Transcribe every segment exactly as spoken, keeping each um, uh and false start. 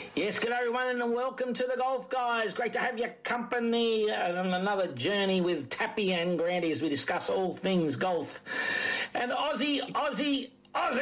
Yes, good everyone, and welcome to the Golf Guys. Great to have your company on another journey with Tappy and Grandy as we discuss all things golf. And Aussie, Aussie,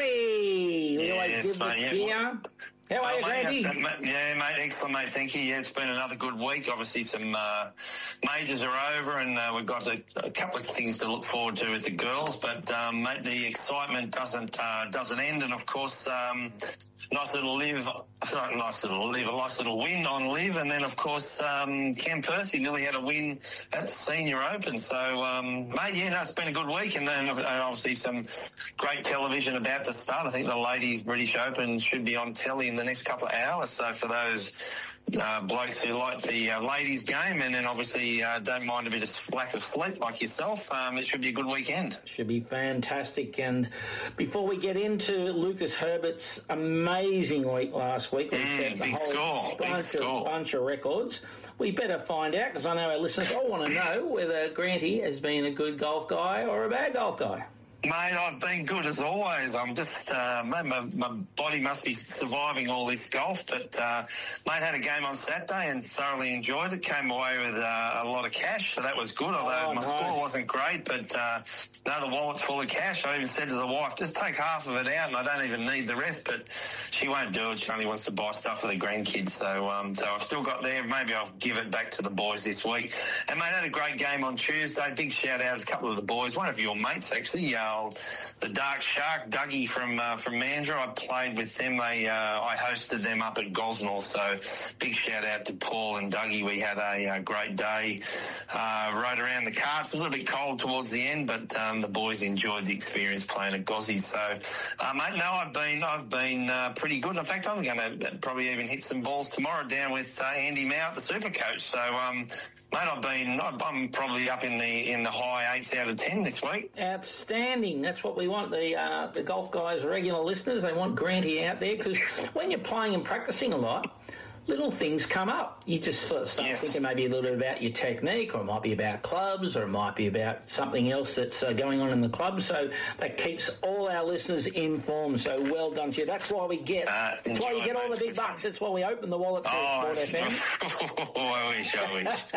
Aussie! We always Yes, give mate, the yeah. cheer. How are you, Grandy? Mate, uh, yeah, mate, excellent, mate. Thank you. Yeah, it's been another good week. Obviously, some uh, majors are over, and uh, we've got a, a couple of things to look forward to with the girls. But um, mate, the excitement doesn't uh, doesn't end, and of course, um, nice little live, nice little live, a nice little win on live, and then of course, um, Cam Percy nearly had a win at the Senior Open. So, um, mate, yeah, no, it's been a good week, and then obviously some great television about to start. I think the Ladies British Open should be on telly in the next couple of hours. So for those uh, blokes who like the uh, ladies game and then obviously uh, don't mind a bit of lack of sleep like yourself, um, it should be a good weekend. Should be fantastic. And before we get into Lucas Herbert's amazing week last week, we mm, set big a whole score, bunch, big score. Of, bunch of records. We better find out, because I know our listeners all want to know whether Granty has been a good golf guy or a bad golf guy. Mate, I've been good as always. I'm just, uh, mate, my, my body must be surviving all this golf. But, uh, mate, had a game on Saturday and thoroughly enjoyed it. Came away with uh, a lot of cash, so that was good. Although oh, my no. score wasn't great, but uh, now the wallet's full of cash. I even said to the wife, just take half of it out and I don't even need the rest. But she won't do it. She only wants to buy stuff for the grandkids. So, um, so I've still got there. Maybe I'll give it back to the boys this week. And, mate, had a great game on Tuesday. Big shout out to a couple of the boys. One of your mates, actually, uh, the Dark Shark, Dougie from uh, from Mandurah. I played with them. They uh, I hosted them up at Gosnell. So big shout out to Paul and Dougie. We had a, a great day. Uh, rode around the carts. It was a little bit cold towards the end, but um, the boys enjoyed the experience playing at Gozzy. So, uh, mate, no, I've been I've been uh, pretty good. In fact, I'm going to probably even hit some balls tomorrow down with uh, Andy Mao at the Supercoach. So. Um, Mate, I've been, I'm probably up in the in the high eights out of ten this week. Outstanding. That's what we want, the uh, the Golf Guys regular listeners. They want Granty out there, because when you're playing and practicing a lot, little things come up. You just sort of start yes. thinking maybe a little bit about your technique, or it might be about clubs, or it might be about something else that's uh, going on in the club. So that keeps all our listeners informed. So well done to you. That's why we get, uh, that's why you get all the big bucks. That's why we open the wallet to oh, Sport F M. I wish, I wish.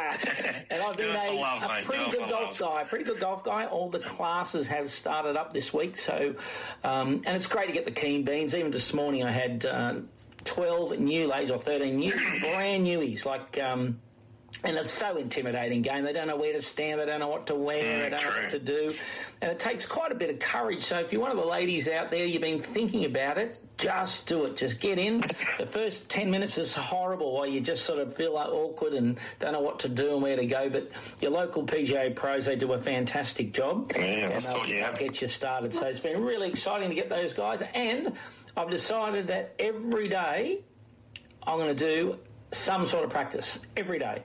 And I've been a, love, a pretty good golf love. guy, pretty good golf guy. All the classes have started up this week. So, um, and it's great to get the keen beans. Even this morning I had... Uh, twelve new lays or thirteen new, brand newies, like, um, and it's so intimidating game. They don't know where to stand, they don't know what to wear, mm, they don't true. know what to do. And it takes quite a bit of courage. So if you're one of the ladies out there, you've been thinking about it, just do it. Just get in. The first ten minutes is horrible while you just sort of feel like awkward and don't know what to do and where to go. But your local P G A pros, they do a fantastic job. Yeah, and they'll, yeah. they'll get you started. So it's been really exciting to get those guys. And I've decided that every day I'm going to do some sort of practice, every day.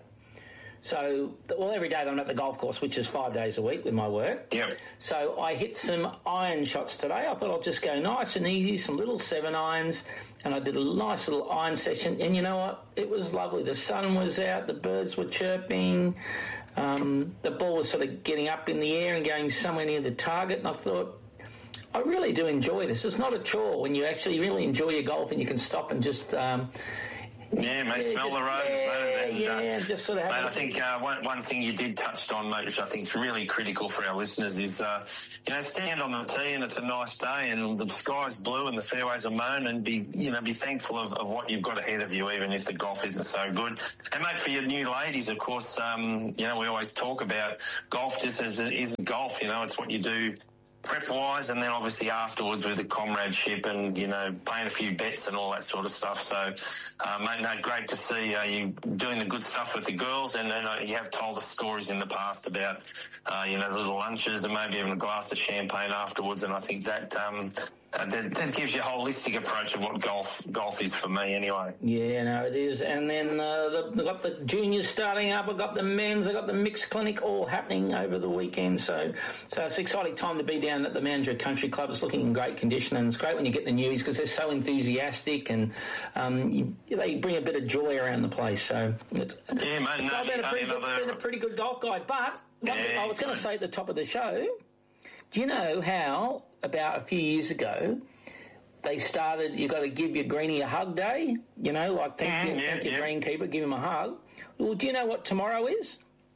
So, well, every day I'm at the golf course, which is five days a week with my work. Yep. So I hit some iron shots today. I thought I'll just go nice and easy, some little seven irons, and I did a nice little iron session. And you know what? It was lovely. The sun was out, the birds were chirping, um, the ball was sort of getting up in the air and going somewhere near the target, and I thought, I really do enjoy this. It's not a chore when you actually really enjoy your golf and you can stop and just... Um, yeah, mate, yeah, smell just, the roses, yeah, mate. And, yeah, uh, just sort of have mate, a... I think uh, one, one thing you did touch on, mate, which I think is really critical for our listeners is, uh, you know, stand on the tee and it's a nice day and the sky's blue and the fairways are mown, and be, you know, be thankful of, of what you've got ahead of you, even if the golf isn't so good. And, mate, for your new ladies, of course, um, you know, we always talk about golf just as it isn't golf, you know, it's what you do prep-wise, and then obviously afterwards with the comradeship and, you know, playing a few bets and all that sort of stuff. So, uh, mate, no, great to see uh, you doing the good stuff with the girls, and then uh, you have told us stories in the past about, uh, you know, the little lunches and maybe even a glass of champagne afterwards, and I think that... Um, Uh, that, that gives you a holistic approach of what golf golf is for me anyway. Yeah, no, it is. And then uh, the, they've got the juniors starting up, I've got the men's, I've got the mixed clinic all happening over the weekend. So so it's an exciting time to be down at the Mandurah Country Club. It's looking in great condition, and it's great when you get the newies because they're so enthusiastic, and um, you, they bring a bit of joy around the place. So it's, yeah, mate, no, I've been a pretty, good, another... been a pretty good golf guy. But yeah, I was going to say at the top of the show, do you know how about a few years ago they started, you've got to give your greenie a hug day, you know, like thank, Mm, you, yeah, thank your yeah. greenkeeper, give him a hug. Well, do you know what tomorrow is?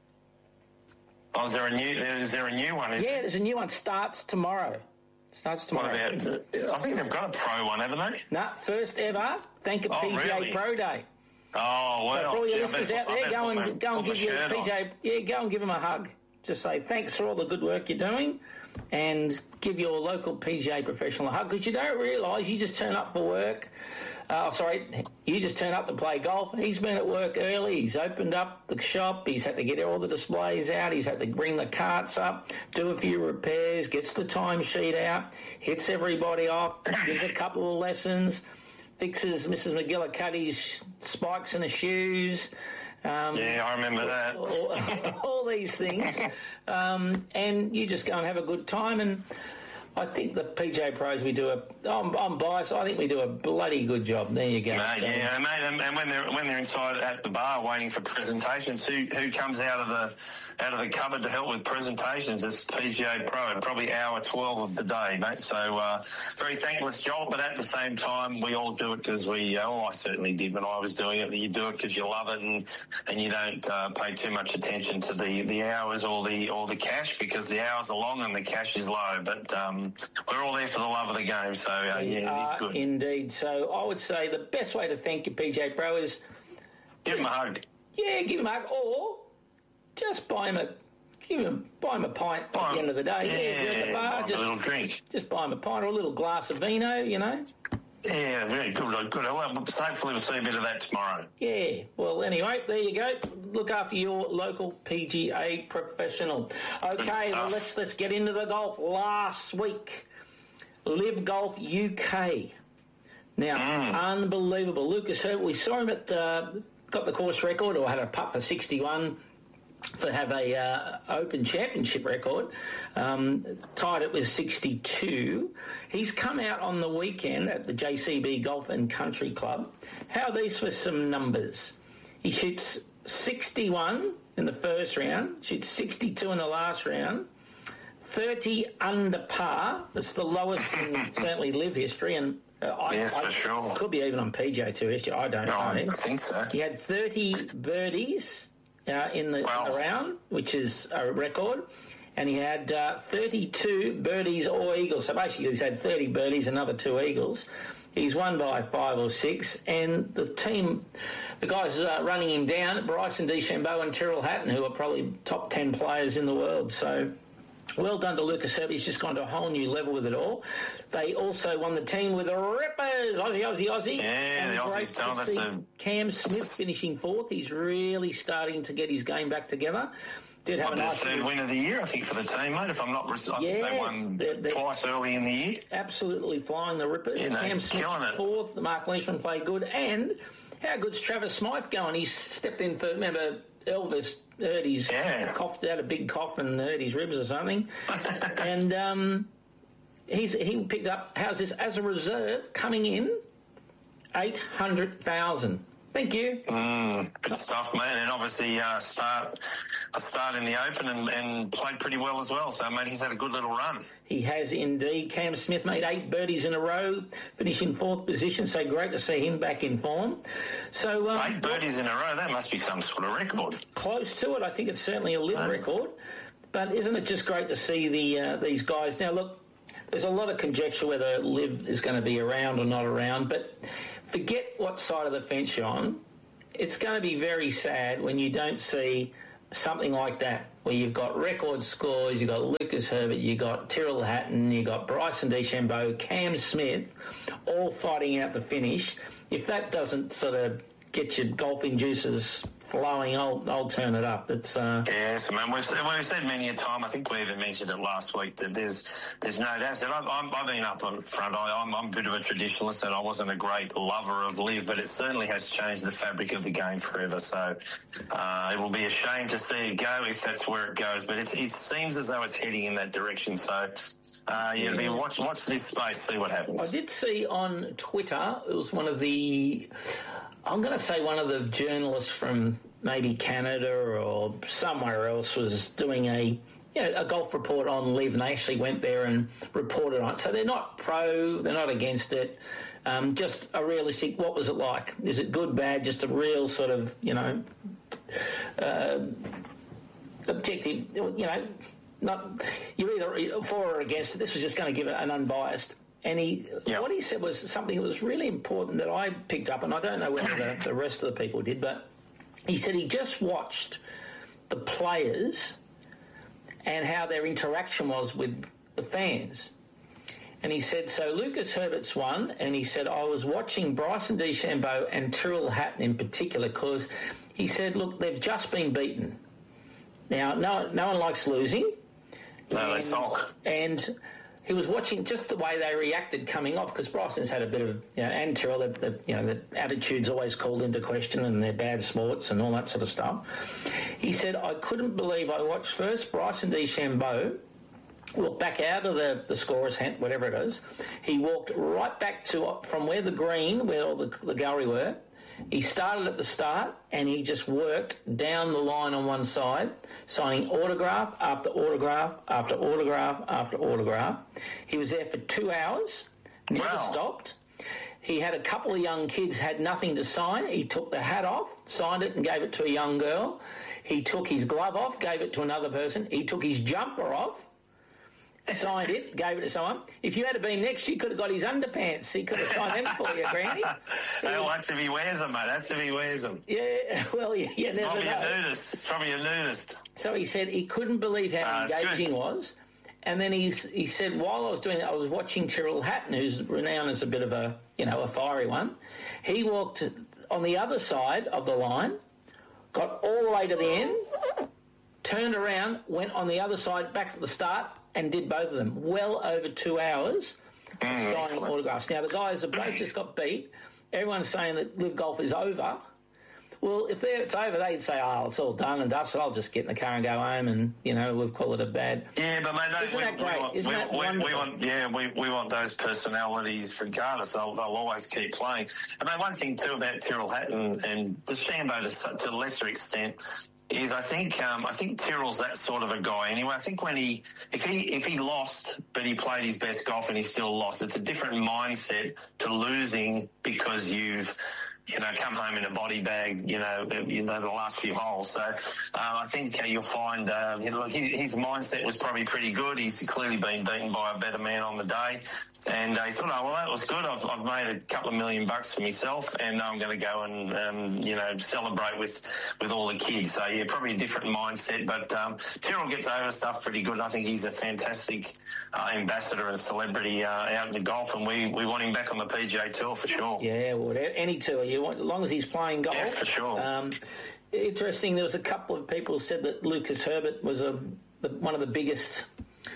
Oh, is there a new? Is there a new one? Is Yeah, there? there's a new one. Starts tomorrow. Starts tomorrow. What about? I think they've got a pro one, haven't they? No, first ever. Thank a Oh, P G A really? Pro Day. Oh well. So for all your gee, I listeners better out put- I there, better go put and my- go and put my give your shirt P on. J A. Yeah, go and give him a hug. Just say thanks for all the good work you're doing, and give your local P G A professional a hug, because you don't realise you just turn up for work. Uh, sorry, you just turn up to play golf. He's been at work early. He's opened up the shop. He's had to get all the displays out. He's had to bring the carts up, do a few repairs, gets the timesheet out, hits everybody off, gives a couple of lessons, fixes Missus McGillicuddy's spikes in the shoes. Um, Yeah, I remember that. all, all these things, um, and you just go and have a good time. And I think the P G A Pros, we do a. I'm, I'm biased. I think we do a bloody good job. There you go. Mate, yeah, mate, and, and when they're when they're inside at the bar waiting for presentations, who who comes out of the out of the cupboard to help with presentations? It's P G A Pro, and probably hour twelve of the day, mate. So uh, very thankless job, but at the same time, we all do it because we. Uh, well, I certainly did when I was doing it. You do it because you love it, and and you don't uh, pay too much attention to the, the hours or the or the cash, because the hours are long and the cash is low. But um, we're all there for the love of the game. So uh, yeah, it is Uh, good. indeed. So I would say the best way to thank your P G A Pro is, Give him a hug. yeah, give him a hug, or just buy him a give him buy him a pint Buy at him- the end of the day. yeah, do it at the bar, buy him a just, little drink. just buy him a pint or a little glass of vino. You know. Yeah, very good. Good. Well, hopefully we'll see a bit of that tomorrow. Yeah, well, anyway, there you go. Look after your local P G A professional. Okay, well, stuff. let's let's get into the golf. Last week, Live Golf U K. Now, Mm. unbelievable. Lucas Herbert, we saw him at the, got the course record, or had a putt for sixty-one, to have a uh, Open Championship record. Um, tied it with sixty-two. He's come out on the weekend at the J C B Golf and Country Club. How are these for some numbers? He shoots sixty-one in the first round, shoots sixty-two in the last round, thirty under par. That's the lowest in certainly Live history, and uh, I, Yes, I for sure. could be even on P G A Tour history. I don't No, know. I think so. He had thirty birdies uh, in the, Wow. the round, which is a record, and he had uh, thirty-two birdies or eagles. So basically, he's had thirty birdies, another two eagles. He's won by five or six, and the team, the guys uh, running him down, Bryson DeChambeau and Tyrrell Hatton, who are probably top ten players in the world. So well done to Lucas Herbert. He's just gone to a whole new level with it all. They also won the team with the Rippers. Aussie, Aussie, Aussie. Yeah, the And great Aussies, don't to they? see So- Cam Smith finishing fourth. He's really starting to get his game back together. Did have What, a their nice third little- win of the year, I think, for the team, mate. If I'm not, I think Yeah, they won they're- they're- twice early in the year. absolutely flying the Rippers. Yeah, they're Cam Smith killing it. fourth. Mark Leishman played good. And how good's Travis Smythe going? He's stepped in for, remember, Elvis hurt his, Yeah. coughed out a big cough and hurt his ribs or something. and um, he's he picked up, how's this, as a reserve, coming in, eight hundred thousand. Thank you. Mm, good stuff, man. And obviously, uh, start a start in the Open and, and played pretty well as well. So, mate, he's had a good little run. He has indeed. Cam Smith made eight birdies in a row, finishing fourth position, so great to see him back in form. So um, Eight birdies in a row, that must be some sort of record. close to it. I think it's certainly a live Nice. record. But isn't it just great to see the uh, these guys? Now, look, there's a lot of conjecture whether Liv is going to be around or not around, but forget what side of the fence you're on. It's going to be very sad when you don't see something like that, where you've got record scores, you've got Lucas Herbert, you've got Tyrrell Hatton, you've got Bryson DeChambeau, Cam Smith, all fighting out the finish. If that doesn't sort of get your golfing juices flowing, I'll, I'll turn it up. It's uh, Yes, man. We've, we've said many a time. I think we even mentioned it last week that there's there's no doubt. That I've, I'm, I've been up on front. I, I'm, I'm a bit of a traditionalist, and I wasn't a great lover of Live, but it certainly has changed the fabric of the game forever. So uh, it will be a shame to see it go if that's where it goes. But it's, it seems as though it's heading in that direction. So uh, yeah, yeah. Be watch watch this space, see what happens. I did see on Twitter, it was one of the, I'm going to say one of the journalists from maybe Canada or somewhere else was doing a you know, a golf report on Liv, and they actually went there and reported on it. So they're not pro, they're not against it. Um, just a realistic, what was it like? Is it good, bad? Just a real sort of, you know, uh, objective, you know, not, you're either for or against it. This was just going to give it an unbiased. And he, yep. what he said was something that was really important that I picked up, and I don't know whether the, the rest of the people did, but he said he just watched the players and how their interaction was with the fans. And he said, so Lucas Herbert's won, and he said, I was watching Bryson DeChambeau and Tyrrell Hatton in particular because he said, look, they've just been beaten. Now, no, no one likes losing. No, and, they sulk. And he was watching just the way they reacted coming off, because Bryson's had a bit of, you know, and Tyrrell, the, the, you know, the attitude's always called into question and they're bad sports and all that sort of stuff. He said, I couldn't believe I watched first Bryson DeChambeau walk back out of the, the scorer's hand, whatever it is. He walked right back to from where the green, where all the, the gallery were. He started at the start and he just worked down the line on one side, signing autograph after autograph after autograph after autograph. He was there for two hours, never wow. stopped. He had a couple of young kids, had nothing to sign. He took the hat off, signed it and gave it to a young girl. He took his glove off, gave it to another person. He took his jumper off, signed it, gave it to someone. If you had been next, you could have got his underpants. He could have signed them for you, Granny. Well, that's if he wears them, mate. That's if he wears them. Yeah, well, you, you it's never probably know. a nudist. It's probably a nudist. So he said he couldn't believe how uh, engaging he was. And then he he said, while I was doing that, I was watching Tyrrell Hatton, who's renowned as a bit of a, you know, a fiery one. He walked on the other side of the line, got all the way to the end, turned around, went on the other side, back to the start, and did both of them. Well over two hours mm, signing autographs. Now, the guys have both just got beat. Everyone's saying that Live Golf is over. Well, if it's over, they'd say, oh, it's all done and dusted. I'll just get in the car and go home and, you know, we'll call it a bad... Yeah, but, mate, no, Isn't we, that great? we want, Isn't we, that we, wonderful? we want, yeah, we, we want those personalities regardless. They'll, they'll always keep playing. And, mate, one thing, too, about Tyrrell Hatton and DeChambeau to, to a lesser extent is I think um, I think Tyrrell's that sort of a guy anyway. I think when he if he if he lost but he played his best golf and he still lost, it's a different mindset to losing because you've you know come home in a body bag. You know you know the last few holes. So uh, I think uh, you'll find uh, you know, look his, his mindset was probably pretty good. He's clearly been beaten by a better man on the day. And uh, he thought, oh, well, that was good. I've, I've made a couple of million bucks for myself, and I'm going to go and, um, you know, celebrate with, with all the kids. So, yeah, probably a different mindset. But um, Tyrrell gets over stuff pretty good. I think he's a fantastic uh, ambassador and celebrity uh, out in the golf, and we, we want him back on the P G A Tour for sure. Yeah, well, any tour. You want, as long as he's playing golf. Yeah, for sure. Um, interesting, there was a couple of people who said that Lucas Herbert was a one of the biggest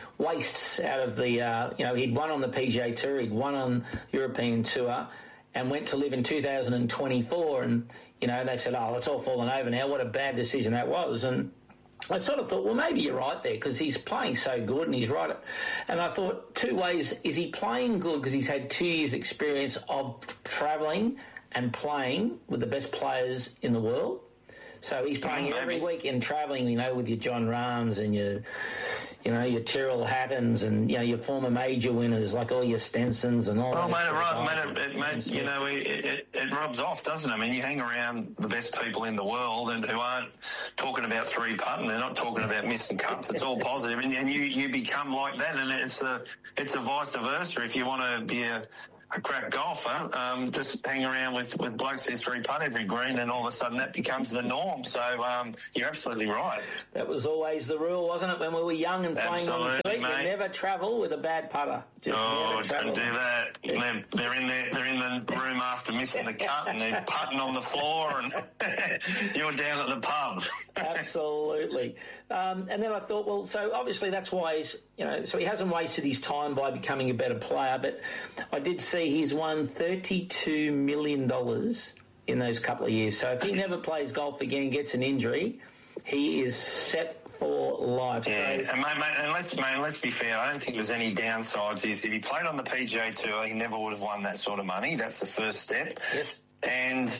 wastes out of the, uh, you know, he'd won on the P G A Tour, he'd won on European Tour and went to live in two thousand twenty-four and, you know, they said, oh, it's all fallen over now. What a bad decision that was. And I sort of thought, well, maybe you're right there because he's playing so good and he's right. And I thought two ways. Is he playing good because he's had two years' experience of travelling and playing with the best players in the world? So he's playing every week and travelling, you know, with your John Rahms and your... You know, your Tyrrell Hattons and, you know, your former major winners, like all your Stensons and all well, that. Well, mate, it, it, it, mate, you know, it, it, it rubs off, doesn't it? I mean, you hang around the best people in the world and who aren't talking about three-putting. They're not talking about missing cuts. It's all positive. And, and you, you become like that, and it's a, it's a vice versa. If you want to be a... a crap golfer, um, just hang around with, with blokes who three putt every green and all of a sudden that becomes the norm. So um, you're absolutely right. That was always the rule, wasn't it, when we were young and playing on the street? You never travel with a bad putter. Just oh, don't do that. They're, they're in there, they're in the room after missing the cut and they're putting on the floor and you're down at the pub. Absolutely. Um, and then I thought, well, so obviously that's why he's, you know, so he hasn't wasted his time by becoming a better player, but I did see he's won thirty-two million dollars in those couple of years. So if he never plays golf again and gets an injury, he is set for life. Yeah, so, and, mate, mate, and let's, mate, let's be fair, I don't think there's any downsides. Is if he played on the P G A Tour, he never would have won that sort of money. That's the first step. Yes. And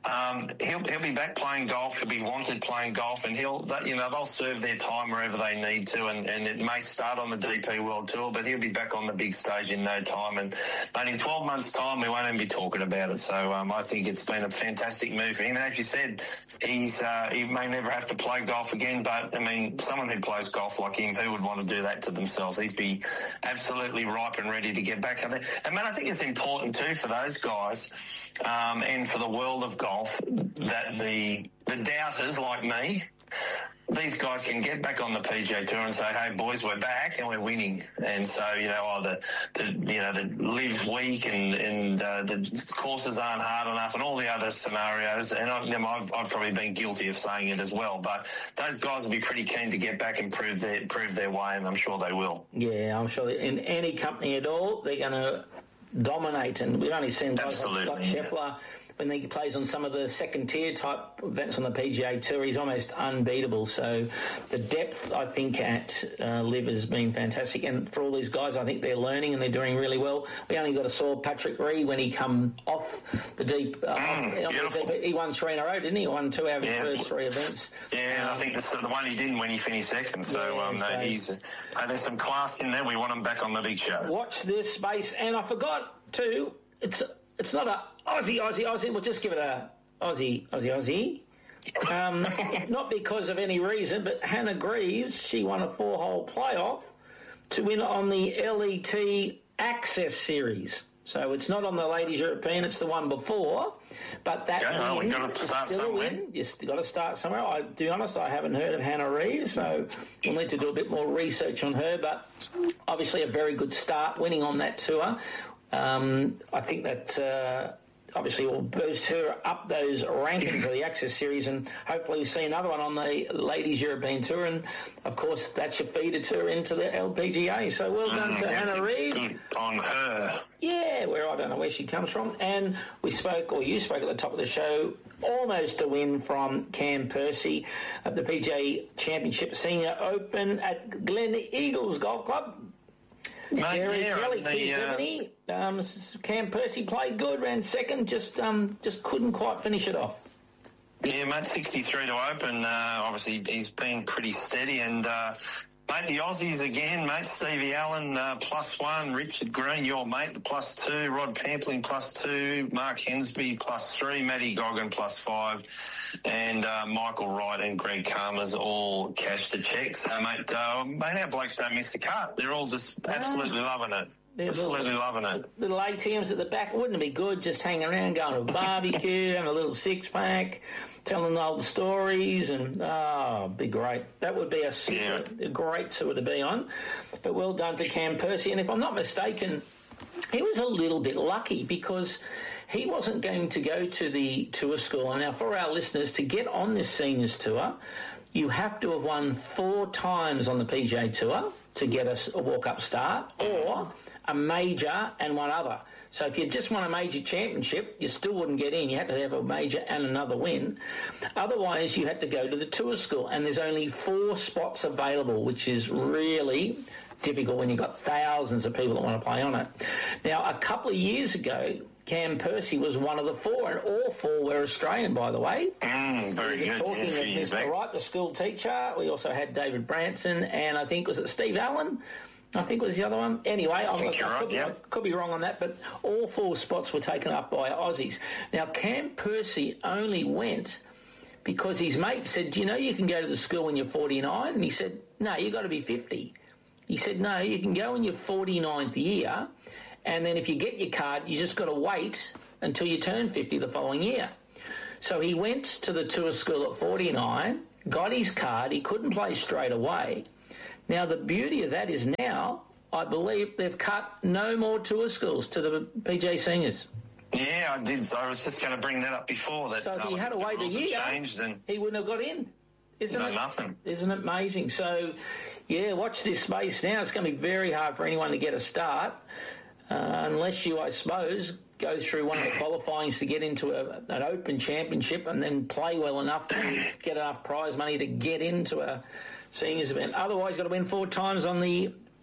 Um, he'll he'll be back playing golf. He'll be wanted playing golf, and he'll you know they'll serve their time wherever they need to. And, and it may start on the D P World Tour, but he'll be back on the big stage in no time. And but in twelve months' time, we won't even be talking about it. So um, I think it's been a fantastic move for him. And as you said, he's uh, he may never have to play golf again. But I mean, someone who plays golf like him, who would want to do that to themselves? He'd be absolutely ripe and ready to get back out there. And man, I think it's important too for those guys um, and for the world of golf. That the the doubters like me, these guys can get back on the P G A Tour and say, "Hey boys, we're back and we're winning." And so you know, oh, the, the you know the live's weak and and uh, the courses aren't hard enough and all the other scenarios. And I, you know, I've I've probably been guilty of saying it as well. But those guys will be pretty keen to get back and prove their prove their way, and I'm sure they will. Yeah, I'm sure in any company at all, they're going to dominate. And we've only seen guys like Scott Scheffler. When he plays on some of the second-tier type events on the P G A Tour, he's almost unbeatable. So the depth, I think, at uh, Liv has been fantastic. And for all these guys, I think they're learning and they're doing really well. We only got to saw Patrick Reed when he come off the deep. Uh, mm, off, he won three in a row, didn't he? He won two out of yeah. his first three events. Yeah, um, I think that's the one he didn't when he finished second. So, yeah, um, so he's, uh, there's some class in there. We want him back on the big show. Watch this space. And I forgot, too, it's it's not a Aussie, Aussie, Aussie. We'll just give it a Aussie, Aussie, Aussie. Um, not because of any reason, but Hannah Greaves, she won a four-hole playoff to win on the L E T Access Series. So it's not on the Ladies European, it's the one before. But that okay, well, win, we've got to start somewhere. You've got to start somewhere. I, to be honest, I haven't heard of Hannah Reeves, so we'll need to do a bit more research on her. But obviously a very good start, winning on that tour. Um, I think that... Uh, obviously will boost her up those rankings of the Access Series, and hopefully we'll see another one on the Ladies European Tour, and of course that's your feeder tour into the L P G A. So well done mm, to Hannah Reid. Good on her. Yeah, where I don't know where she comes from. And we spoke, or you spoke at the top of the show, almost a win from Cam Percy at the P G A Championship Senior Open at Glen Eagles Golf Club. Mate, Jerry yeah, Kelly, the, uh, um, Cam Percy played good, ran second, just um, just couldn't quite finish it off. Yeah, mate, sixty-three to open. Uh, obviously, he's been pretty steady. And, uh, mate, the Aussies again, mate, Stevie Allen, uh, plus one. Richard Green, your mate, the plus two. Rod Pampling, plus two. Mark Hensby, plus three. Matty Goggin, plus five. And uh, Michael Wright and Greg Karmas all cashed the checks. So, mate, uh, mate, our blokes don't miss the cut. They're all just absolutely yeah. loving it. They're absolutely little, loving it. Little A T Ms at the back. Wouldn't it be good just hanging around, going to a barbecue, having a little six-pack, telling old stories, and, oh, be great. That would be a, super, yeah. a great tour to be on. But well done to Cam Percy. And if I'm not mistaken, he was a little bit lucky because he wasn't going to go to the tour school. And now for our listeners, to get on this seniors tour, you have to have won four times on the P G A Tour to get a, a walk-up start, or a major and one other. So if you just won a major championship, you still wouldn't get in. You had to have a major and another win. Otherwise, you had to go to the tour school, and there's only four spots available, which is really difficult when you've got thousands of people that want to play on it. Now, a couple of years ago, Cam Percy was one of the four, and all four were Australian, by the way. Mm, very we were good. talking Yes, of Mister Wright, the school teacher. We also had David Branson, and I think, was it Steve Allen? I think was the other one. Anyway, I, I'm, think I, you're I, could, right, yeah. I could be wrong on that, but all four spots were taken up by Aussies. Now, Cam Percy only went because his mate said, do you know you can go to the school when you're forty-nine? And he said, no, you've got to be fifty. He said, no, you can go in your forty-ninth year, and then if you get your card, you just got to wait until you turn fifty the following year. So he went to the tour school at forty-nine, got his card, he couldn't play straight away. Now, the beauty of that is now, I believe they've cut no more tour schools to the P G A Seniors. Yeah, I did. I was just going to bring that up before. That, so if he uh, had to wait a year, and he wouldn't have got in. Isn't no, it? nothing. Isn't it amazing? So, yeah, watch this space now. It's going to be very hard for anyone to get a start, uh, unless you, I suppose, go through one of the qualifyings to get into a, an open championship and then play well enough to get enough prize money to get into a seniors event. Otherwise, you've got to win four times on the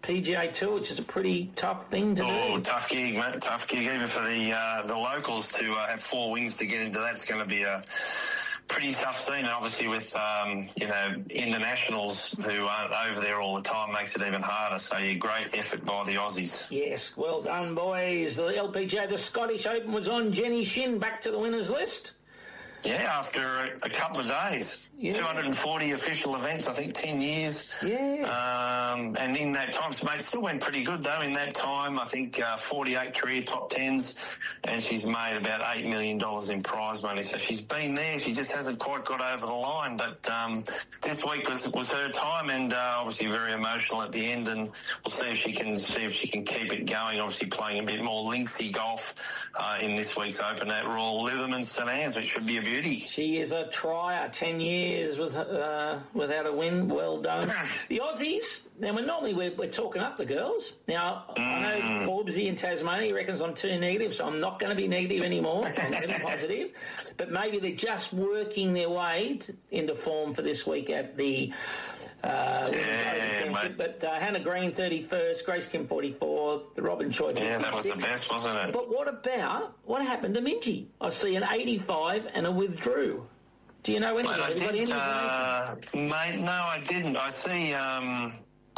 P G A Tour, which is a pretty tough thing to oh, do. tough gig, mate. Tough gig. Even for the uh, the locals to uh, have four wins to get into that's going to be a pretty tough scene. And obviously with, um, you know, internationals who aren't over there all the time makes it even harder. So, yeah, great effort by the Aussies. Yes, well done, boys. The L P G A, the Scottish Open was on. Jenny Shin back to the winners list. Yeah, after a, a couple of days. Yeah. two hundred forty official events, I think ten years. Yeah. Um, and in that time, mate, still went pretty good though. In that time, I think uh, forty-eight career top tens, and she's made about eight million dollars in prize money. So she's been there. She just hasn't quite got over the line. But um, this week was was her time, and uh, obviously very emotional at the end. And we'll see if she can see if she can keep it going. Obviously playing a bit more linksy golf uh, in this week's Open at Royal Lytham and St Anne's, which should be a beauty. She is a trier, ten years with uh, without a win. Well done. The Aussies, now we're normally we're, we're talking up the girls. Now, mm. I know Forbesy in Tasmania reckons I'm too negative, so I'm not going to be negative anymore. I'm going to be positive. But maybe they're just working their way to, into form for this week at the Uh, yeah, but uh, Hannah Green thirty-first, Grace Kim forty-fourth, Robin Choi fifty-six. Yeah, that was the best, wasn't it? But what about, what happened to Minjee? I see an eighty-five and a withdrew. Do you know anything? Mate, I did, uh, mate, no, I didn't. I see, um,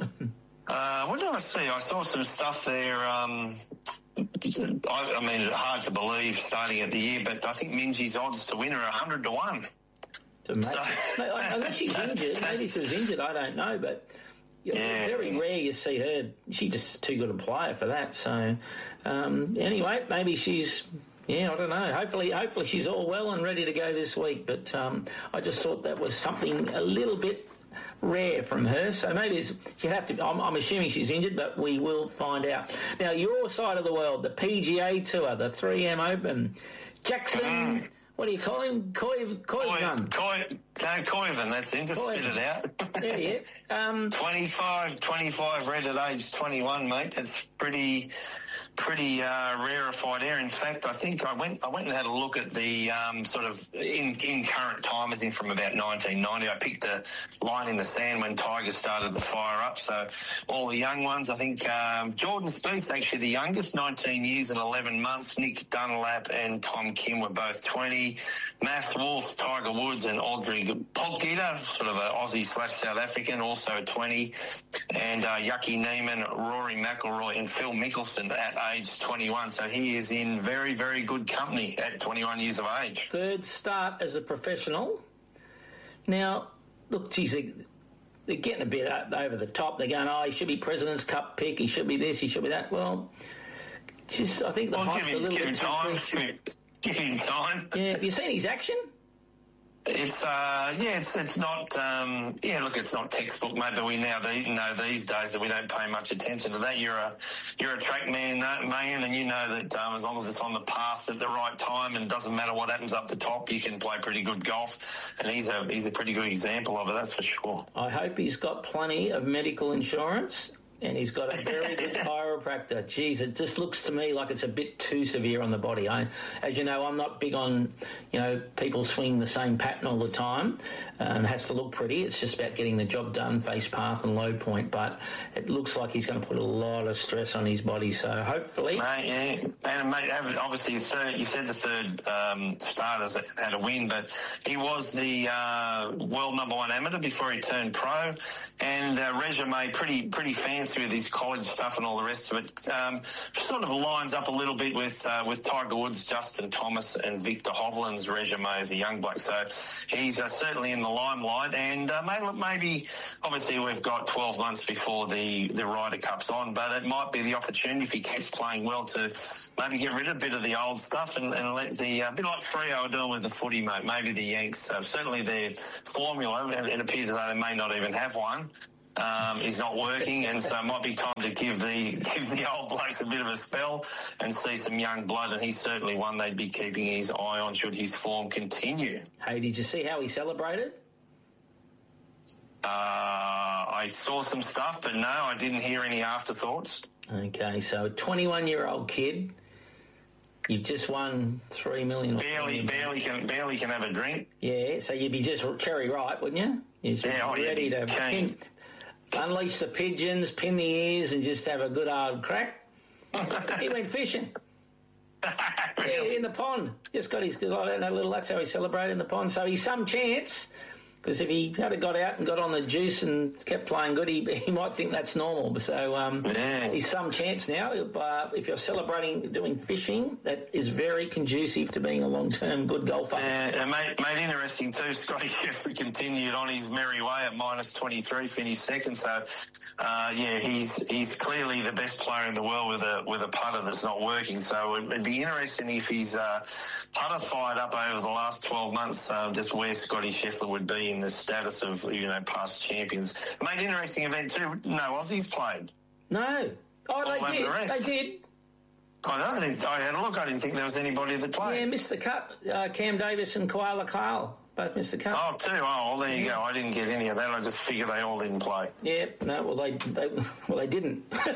uh, what did I see? I saw some stuff there, um, I, I mean, it's hard to believe starting at the year, but I think Minjee's odds to win are one hundred to one. To make, so, mate, unless she's injured, maybe she was injured, I don't know, but you know, yeah. very rare you see her. She's just too good a player for that. So um, anyway, maybe she's, yeah, I don't know. Hopefully, hopefully she's all well and ready to go this week. But um, I just thought that was something a little bit rare from her. So maybe it's, she'd have to. I'm, I'm assuming she's injured, but we will find out. Now, your side of the world, the P G A Tour, the three M Open, Jackson. Mm. What do you call him? Coy, Coyvan. Coy, no, Coyvan, that's him. Just spit it out. Yeah, yeah. Um, twenty-five, twenty-five red at age twenty-one, mate. That's pretty, pretty uh, rarefied air. In fact, I think I went, I went and had a look at the um, sort of in, in current time, as in from about nineteen ninety. I picked a line in the sand when Tigers started to fire up. So all the young ones, I think um, Jordan Spieth, actually the youngest, nineteen years and eleven months. Nick Dunlap and Tom Kim were both twenty. Math Wolf, Tiger Woods and Audrey Podgita, sort of an Aussie slash South African, also twenty. And uh, Yucky Neiman, Rory McIlroy and Phil Mickelson at age twenty-one. So he is in very, very good company at twenty-one years of age. Third start as a professional. Now, look, geez, they're getting a bit over the top. They're going, oh, he should be President's Cup pick. He should be this. He should be that. Well, just I think the well, hype's give him, a little give him bit time. Give him, give him time. Yeah, have you seen his action? It's uh yeah it's it's not um yeah look it's not textbook, mate, but we now know these days that we don't pay much attention to that. You're a you're a track man, man, and you know that um, as long as it's on the path at the right time and doesn't matter what happens up the top, you can play pretty good golf. And he's a he's a pretty good example of it, that's for sure. I hope he's got plenty of medical insurance. And he's got a very good chiropractor. Jeez, it just looks to me like it's a bit too severe on the body. I, as you know, I'm not big on, you know, people swinging the same pattern all the time. Uh, and it has to look pretty. It's just about getting the job done, face path and low point. But it looks like he's going to put a lot of stress on his body. So hopefully... Mate, yeah. And, mate, obviously, third, you said the third um, starters had a win, but he was the uh, world number one amateur before he turned pro. And uh, resume pretty, pretty fancy with his college stuff and all the rest of it. Um, sort of lines up a little bit with uh, with Tiger Woods, Justin Thomas and Victor Hovland's resume as a young bloke. So he's uh, certainly in the limelight. And uh, maybe, maybe, obviously, we've got twelve months before the, the Ryder Cup's on, but it might be the opportunity, if he keeps playing well, to maybe get rid of a bit of the old stuff and, and let the, a uh, bit like Freo are doing with the footy, mate, maybe the Yanks. Uh, certainly their formula, and it appears as though they may not even have one, Um, is not working, and so it might be time to give the give the old blokes a bit of a spell and see some young blood, and he's certainly one they'd be keeping his eye on should his form continue. Hey, did you see how he celebrated? Uh, I saw some stuff, but no, I didn't hear any afterthoughts. Okay, so a twenty-one-year-old kid, you've just won three million. Barely, barely can barely can have a drink. Yeah, so you'd be just cherry ripe, wouldn't you? You're yeah, oh, ready yeah, to. unleash the pigeons, pin the ears, and just have a good hard crack. He went fishing. Yeah, in the pond. Just got his, I don't know, little, that's how he celebrated in the pond. So he's some chance, because if he had got out and got on the juice and kept playing good, he, he might think that's normal. So um, yeah. he's some chance now. Uh, if you're celebrating doing fishing, that is very conducive to being a long-term good golfer. Yeah, and made, made interesting too, Scotty Scheffler continued on his merry way at minus twenty-three, finished second. So, uh, yeah, he's he's clearly the best player in the world with a with a putter that's not working. So it'd be interesting if his uh, putter fired up over the last twelve months, uh, just where Scotty Scheffler would be in the status of, you know, past champions. Made an interesting event too. No Aussies played. No. Oh, they did. The they did. I know. I, didn't, I had a look. I didn't think there was anybody that played. Yeah, missed the cut. Uh, Cam Davis and Koala Kyle both missed the cut. Oh, two. Oh, well, there you go. I didn't get any of that. I just figured they all didn't play. Yeah. No. Well, they. they well, they didn't. well,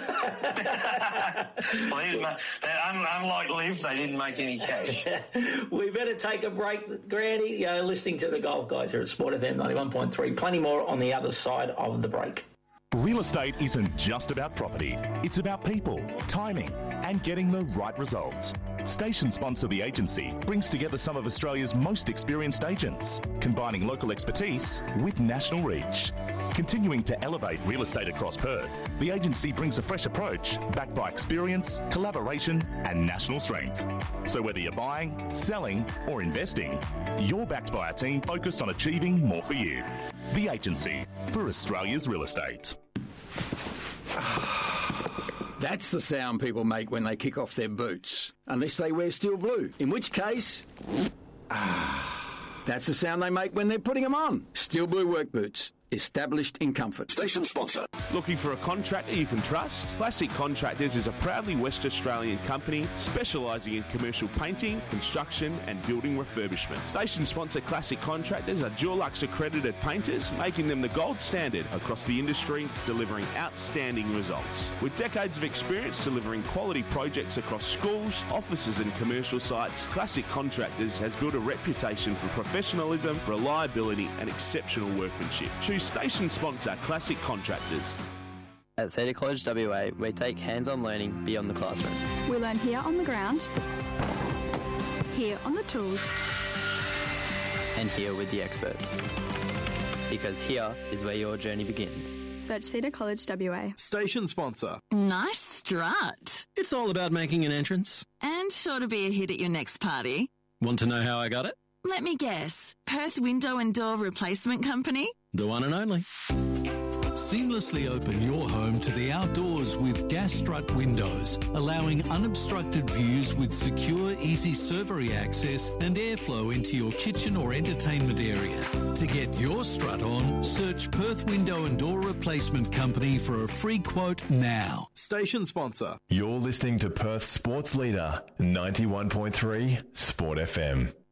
they didn't they, un, unlike Liv, they didn't make any cash. We better take a break, Granny. You're listening to the Golf Guys here at Sport F M ninety-one point three. Plenty more on the other side of the break. Real estate isn't just about property. It's about people, timing, and getting the right results. Station sponsor The Agency brings together some of Australia's most experienced agents, combining local expertise with national reach. Continuing to elevate real estate across Perth, The Agency brings a fresh approach backed by experience, collaboration, and national strength. So whether you're buying, selling, or investing, you're backed by a team focused on achieving more for you. The Agency, for Australia's real estate. That's the sound people make when they kick off their boots, unless they wear steel blue, in which case, ah, that's the sound they make when they're putting them on. Steel blue work boots, established in comfort. Station sponsor. Looking for a contractor you can trust? Classic Contractors is a proudly West Australian company specialising in commercial painting, construction and building refurbishment. Station sponsor Classic Contractors are Dulux accredited painters, making them the gold standard across the industry, delivering outstanding results. With decades of experience delivering quality projects across schools, offices and commercial sites, Classic Contractors has built a reputation for professionalism, reliability and exceptional workmanship. Choose station sponsor Classic Contractors. At Cedar College W A, we take hands-on learning beyond the classroom. We learn here on the ground, here on the tools, and here with the experts. Because here is where your journey begins. Search Cedar College W A. Station sponsor. Nice strut. It's all about making an entrance. And sure to be a hit at your next party. Want to know how I got it? Let me guess. Perth Window and Door Replacement Company? The one and only. Seamlessly open your home to the outdoors with Gas Strut windows, allowing unobstructed views with secure, easy servery access and airflow into your kitchen or entertainment area. To get your strut on, search Perth Window and Door Replacement Company for a free quote now. Station sponsor. You're listening to Perth Sports Leader, ninety-one point three Sport F M.